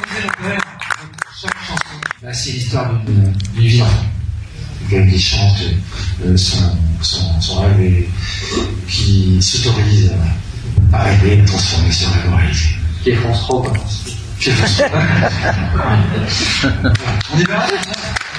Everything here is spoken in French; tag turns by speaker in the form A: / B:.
A: Chaque chanson, c'est l'histoire d'une vie d'enfant. Quelqu'un qui chante son rêve et qui s'autorise à rêver, à transformer son rêve en réalité.
B: Qui est France Trop,
A: Qui est France Trop. On y va.